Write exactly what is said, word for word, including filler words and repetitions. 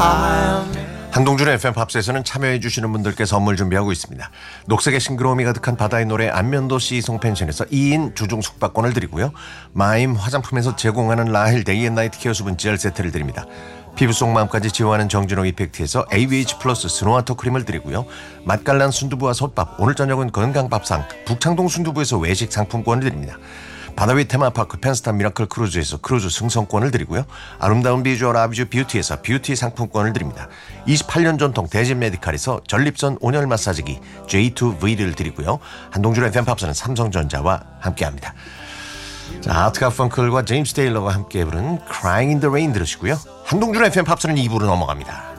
한동준의 에프엠 팝스에서는 참여해주시는 분들께 선물 준비하고 있습니다. 녹색의 싱그러움이 가득한 바다의 노래 안면도 시송 펜션에서 이 인 주중 숙박권을 드리고요. 마임 화장품에서 제공하는 라헬 데이 앤 나이트 케어 수분 젤 세트를 드립니다. 피부 속 마음까지 지워하는 정진호 이펙트에서 에이비에이치 플러스 스노와터 크림을 드리고요. 맛깔난 순두부와 솥밥, 오늘 저녁은 건강밥상 북창동 순두부에서 외식 상품권을 드립니다. 바다 위 테마파크 펜스타 미라클 크루즈에서 크루즈 승선권을 드리고요. 아름다운 비주얼 아비주 뷰티에서 뷰티 상품권을 드립니다. 이십팔 년 전통 대진 메디칼에서 전립선 온열 마사지기 제이 투 브이를 드리고요. 한동준 에프엠 팝스는 삼성전자와 함께합니다. 자, 아트 가펑클과 제임스 테일러가 함께 부른 Crying in the Rain 들으시고요. 한동준 에프엠 팝스는 이 부로 넘어갑니다.